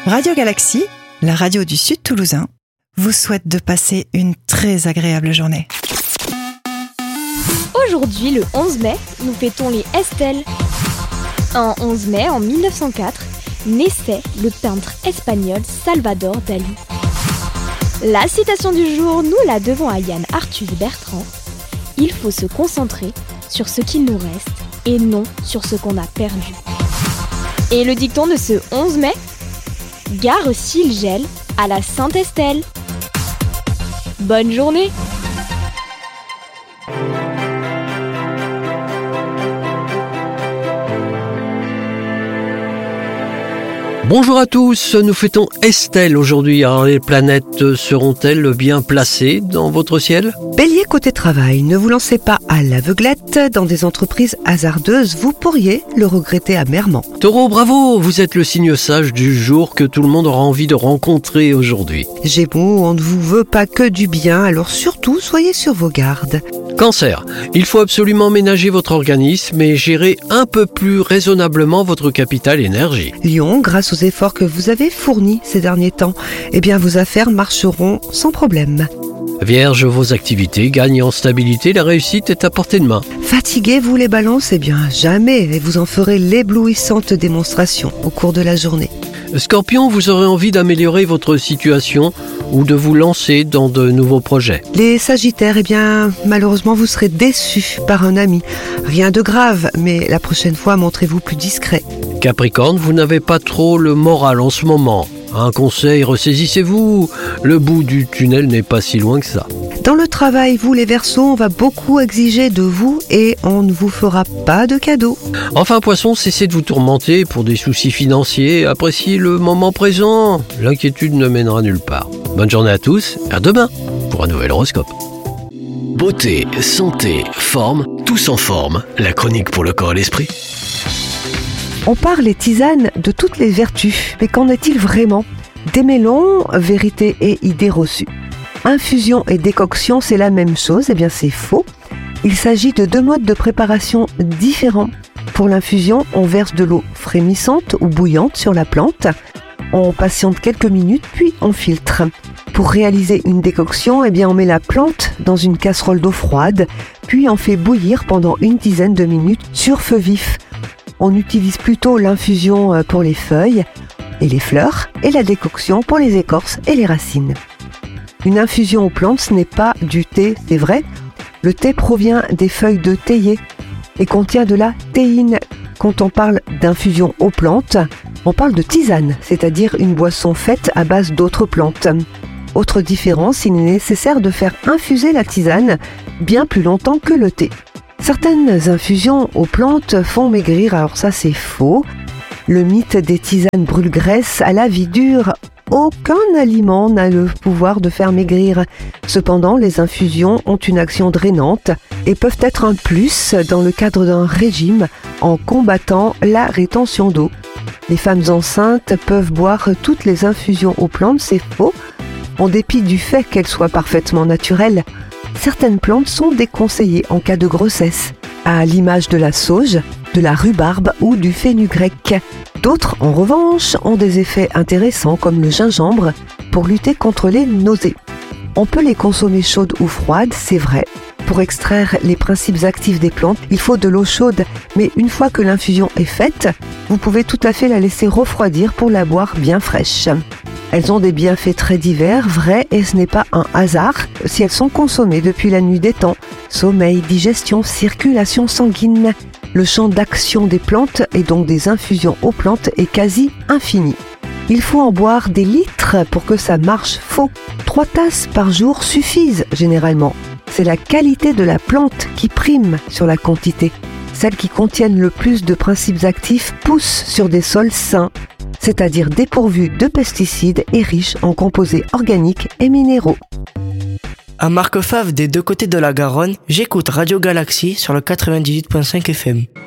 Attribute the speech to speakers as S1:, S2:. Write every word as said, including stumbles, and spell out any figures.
S1: Radio Galaxie, la radio du Sud Toulousain, vous souhaite de passer une très agréable journée.
S2: Aujourd'hui, le onze mai, nous fêtons les Estelles. Un onze mai, en mille neuf cent quatre, naissait le peintre espagnol Salvador Dalí. La citation du jour, nous la devons à Yann Arthus Bertrand. Il faut se concentrer sur ce qu'il nous reste et non sur ce qu'on a perdu. Et le dicton de ce onze mai, gare s'il gèle à la Sainte-Estelle. Bonne journée!
S3: Bonjour à tous, nous fêtons Estelle aujourd'hui. Alors les planètes seront-elles bien placées dans votre ciel ?
S4: Bélier côté travail, ne vous lancez pas à l'aveuglette dans des entreprises hasardeuses, vous pourriez le regretter amèrement.
S3: Taureau, bravo, vous êtes le signe sage du jour que tout le monde aura envie de rencontrer aujourd'hui.
S4: Gémeaux, on ne vous veut pas que du bien, alors surtout soyez sur vos gardes.
S3: Cancer, il faut absolument ménager votre organisme et gérer un peu plus raisonnablement votre capital énergie.
S4: Lion, grâce aux efforts que vous avez fournis ces derniers temps, eh bien vos affaires marcheront sans problème.
S3: Vierge, vos activités gagnent en stabilité, la réussite est à portée de main.
S4: Fatigués, vous les balances, eh bien jamais, et vous en ferez l'éblouissante démonstration au cours de la journée.
S3: Scorpion, vous aurez envie d'améliorer votre situation ou de vous lancer dans de nouveaux projets.
S4: Les Sagittaires, eh bien, malheureusement, vous serez déçus par un ami. Rien de grave, mais la prochaine fois, montrez-vous plus discret.
S3: Capricorne, vous n'avez pas trop le moral en ce moment. Un conseil, ressaisissez-vous. Le bout du tunnel n'est pas si loin que ça.
S4: Dans le travail, vous les Verseaux, on va beaucoup exiger de vous et on ne vous fera pas de cadeaux.
S3: Enfin, Poisson, cessez de vous tourmenter pour des soucis financiers. Appréciez le moment présent. L'inquiétude ne mènera nulle part. Bonne journée à tous, à demain pour un nouvel horoscope. Beauté, santé, forme, tous en forme. La chronique pour le corps et l'esprit.
S4: On parle les tisanes de toutes les vertus, mais qu'en est-il vraiment ? Démêlons vérité et idées reçues. Infusion et décoction, c'est la même chose, eh bien c'est faux. Il s'agit de deux modes de préparation différents. Pour l'infusion, on verse de l'eau frémissante ou bouillante sur la plante. On patiente quelques minutes, puis on filtre. Pour réaliser une décoction, eh bien on met la plante dans une casserole d'eau froide, puis on fait bouillir pendant une dizaine de minutes sur feu vif. On utilise plutôt l'infusion pour les feuilles et les fleurs, et la décoction pour les écorces et les racines. Une infusion aux plantes, ce n'est pas du thé, c'est vrai. Le thé provient des feuilles de théier et contient de la théine. Quand on parle d'infusion aux plantes, on parle de tisane, c'est-à-dire une boisson faite à base d'autres plantes. Autre différence, il est nécessaire de faire infuser la tisane bien plus longtemps que le thé. Certaines infusions aux plantes font maigrir, alors ça c'est faux. Le mythe des tisanes brûle-graisse à la vie dure. Aucun aliment n'a le pouvoir de faire maigrir. Cependant, les infusions ont une action drainante et peuvent être un plus dans le cadre d'un régime en combattant la rétention d'eau. Les femmes enceintes peuvent boire toutes les infusions aux plantes, c'est faux. En dépit du fait qu'elles soient parfaitement naturelles, certaines plantes sont déconseillées en cas de grossesse, à l'image de la sauge, de la rhubarbe ou du fenugrec. D'autres, en revanche, ont des effets intéressants comme le gingembre pour lutter contre les nausées. On peut les consommer chaudes ou froides, c'est vrai. Pour extraire les principes actifs des plantes, il faut de l'eau chaude, mais une fois que l'infusion est faite, vous pouvez tout à fait la laisser refroidir pour la boire bien fraîche. Elles ont des bienfaits très divers, vrais, et ce n'est pas un hasard si elles sont consommées depuis la nuit des temps. Sommeil, digestion, circulation sanguine. Le champ d'action des plantes et donc des infusions aux plantes est quasi infini. Il faut en boire des litres pour que ça marche. Faux. Trois tasses par jour suffisent généralement. C'est la qualité de la plante qui prime sur la quantité. Celles qui contiennent le plus de principes actifs poussent sur des sols sains, c'est-à-dire dépourvus de pesticides et riches en composés organiques et minéraux.
S5: À Marquefave des deux côtés de la Garonne, j'écoute Radio Galaxie sur le quatre-vingt-dix-huit virgule cinq F M.